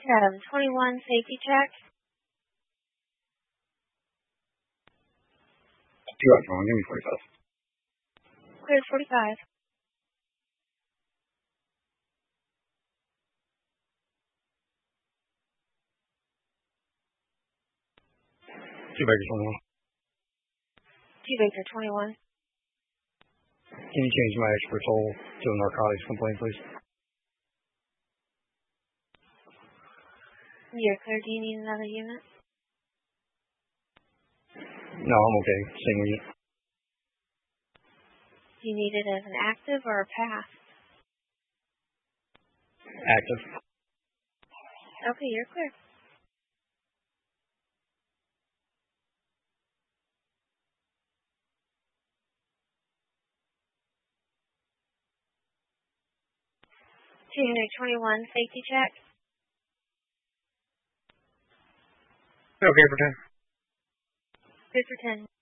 Chatham 21 safety check. Two out wrong, give me 45. Clear 45. Two Baker 21. Two Baker 21. Can you change my expert toll to a narcotics complaint, please? You're clear. Do you need another unit? No, I'm okay. Single unit. Do you need it as an active or a pass? Active. Okay, you're clear. Unit 21 safety check. Okay for 10. Good for 10.